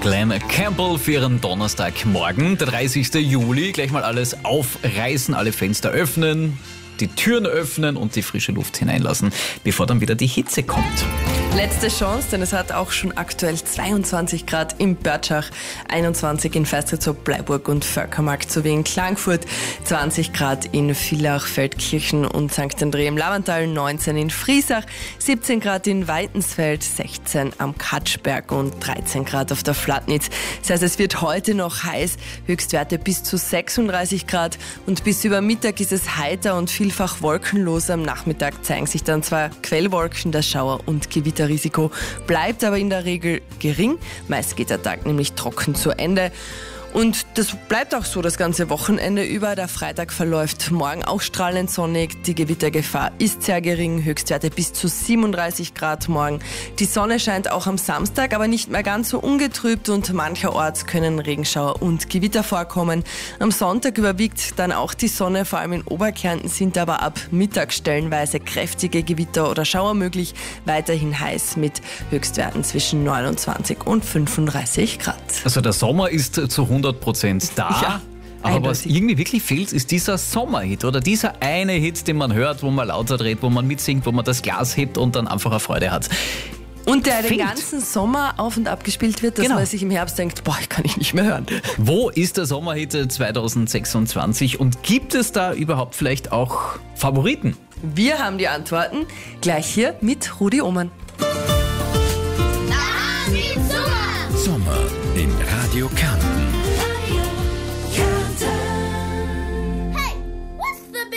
Glenn Campbell für ihren Donnerstagmorgen, der 30. Juli. Gleich mal alles aufreißen, alle Fenster öffnen, die Türen öffnen und die frische Luft hineinlassen, bevor dann wieder die Hitze kommt. Letzte Chance, denn es hat auch schon aktuell 22 Grad in Börtschach, 21 in Feistritz, Bleiburg und Völkermarkt sowie in Klagenfurt, 20 Grad in Villach, Feldkirchen und St. André im Lavantal, 19 in Friesach, 17 Grad in Weitensfeld, 16 am Katschberg und 13 Grad auf der Flatnitz. Das heißt, es wird heute noch heiß, Höchstwerte bis zu 36 Grad und bis über Mittag ist es heiter und vielfach wolkenlos. Am Nachmittag zeigen sich dann zwar Quellwolken, das Schauer- und Gewitterrisiko bleibt aber in der Regel gering. Meist geht der Tag nämlich trocken zu Ende. Und das bleibt auch so das ganze Wochenende über. Der Freitag verläuft morgen auch strahlend sonnig. Die Gewittergefahr ist sehr gering. Höchstwerte bis zu 37 Grad morgen. Die Sonne scheint auch am Samstag, aber nicht mehr ganz so ungetrübt und mancherorts können Regenschauer und Gewitter vorkommen. Am Sonntag überwiegt dann auch die Sonne. Vor allem in Oberkärnten sind aber ab Mittag stellenweise kräftige Gewitter oder Schauer möglich. Weiterhin heiß mit Höchstwerten zwischen 29 und 35 Grad. Also der Sommer ist zu 100% da. Ja, aber eindeutig. was irgendwie wirklich fehlt, ist dieser Sommerhit oder dieser eine Hit, den man hört, wo man lauter dreht, wo man mitsingt, wo man das Glas hebt und dann einfach eine Freude hat. Und der den Fehlt. ganzen Sommer auf und ab gespielt wird, dass Genau. man sich im Herbst denkt, boah, ich kann ich nicht mehr hören. Wo ist der Sommerhit 2026 und gibt es da überhaupt vielleicht auch Favoriten? Wir haben die Antworten gleich hier mit Rudi Oman. Sommer in Radio Kärnten.